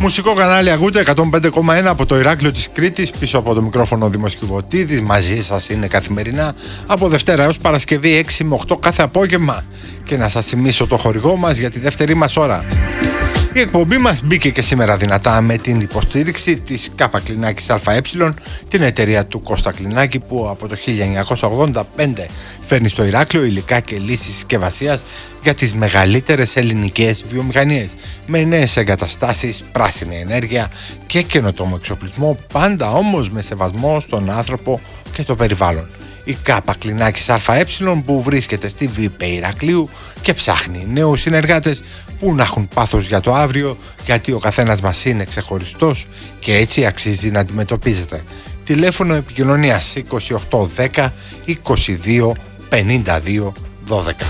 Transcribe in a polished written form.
Μουσικό κανάλι ακούτε 105,1 από το Ηράκλειο της Κρήτης, πίσω από το μικρόφωνο Δήμος Κιβωτίδης. Μαζί σας είναι καθημερινά από Δευτέρα έως Παρασκευή 6 με 8 κάθε απόγευμα. Και να σας θυμίσω το χορηγό μας για τη δεύτερη μας ώρα. Η εκπομπή μας μπήκε και σήμερα δυνατά με την υποστήριξη της ΚΑΠΑ Κλινάκης ΑΕ, την εταιρεία του Κώστα Κλινάκη, που από το 1985 φέρνει στο Ηράκλειο υλικά και λύσεις συσκευασίας για τις μεγαλύτερες ελληνικές βιομηχανίες, με νέες εγκαταστάσεις, πράσινη ενέργεια και καινοτόμο εξοπλισμό, πάντα όμως με σεβασμό στον άνθρωπο και το περιβάλλον. Η ΚΑΠΑ Κλινάκης ΑΕ, που βρίσκεται στη ΒΥΠΕ Ηρακλείου και ψάχνει νέους συνεργάτες που να έχουν πάθος για το αύριο, γιατί ο καθένας μας είναι ξεχωριστός και έτσι αξίζει να αντιμετωπίζεται. Τηλέφωνο επικοινωνίας 2810 22 52 12.